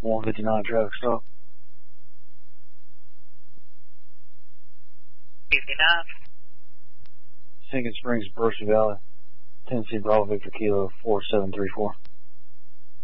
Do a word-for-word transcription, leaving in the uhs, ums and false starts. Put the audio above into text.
one fifty-nine traffic stop. fifty-nine. Sinking Springs, Bercy Valley. Tennessee Bravo Victor Kilo four seven three four.